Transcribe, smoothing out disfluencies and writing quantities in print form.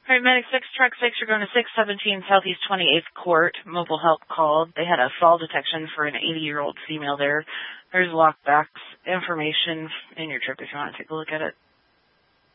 All right, Medic 6, Truck 6, you're going to 617 Southeast 28th Court. Mobile help called. They had a fall detection for an 80-year-old female there. There's lockbacks information in your trip if you want to take a look at it.